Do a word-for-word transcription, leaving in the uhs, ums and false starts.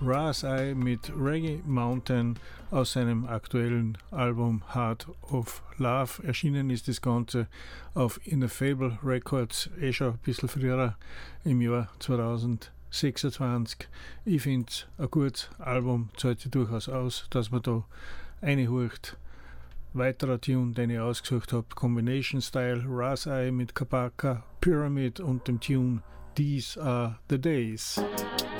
Ras Eye mit Reggae Mountain aus seinem aktuellen Album Heart of Love. Erschienen ist das Ganze auf Ineffable Records, eh schon ein bisschen früher, im Jahr zweitausendsechsundzwanzig. Ich finde es ein gutes Album, zahlt sich durchaus aus, dass man da reinhorcht. Weiterer Tune, den ich ausgesucht habe, Combination Style, Ras Eye mit Kabaka, Pyramid und dem Tune These Are the Days.